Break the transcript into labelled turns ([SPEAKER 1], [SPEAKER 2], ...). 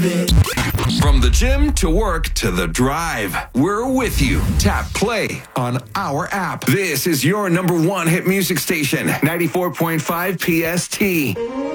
[SPEAKER 1] From the gym to work to the drive, we're with you. Tap play on our app. This is your number one hit music station, 94.5 PST.